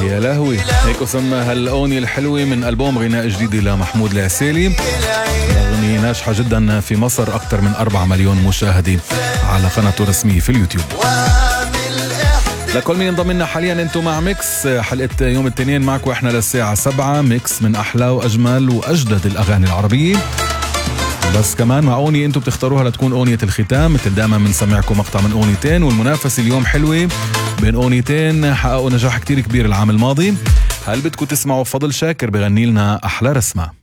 يا لهوي، هيك اسم هالأغنية الحلوة من ألبوم غناء جديد لمحمود العسيلي. أغنية ناجحة جدا في مصر، أكثر من 4 مليون مشاهدة على قناته الرسمية في اليوتيوب. لكل مين انضم لنا حاليا، انتم مع ميكس حلقة يوم الاثنين، معكم احنا للساعة 7. ميكس من أحلى وأجمل وأجدد الأغاني العربية، بس كمان مع أغنية انتم بتختاروها لتكون أغنية الختام. مثل دائما بنسمعكم مقطع من أغنيتين، والمنافسة اليوم حلوة بين أغنيتين حققوا نجاح كتير كبير العام الماضي. هل بدكم تسمعوا فضل شاكر بغني لنا أحلى رسمة؟